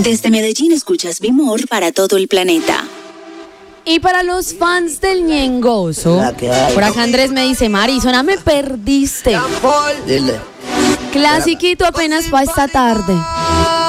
Desde Medellín escuchas Bimor para todo el planeta. Y para los fans del Ñengoso, por acá Andrés me dice, Marisona, me perdiste. Dile. Clasiquito apenas para esta tarde.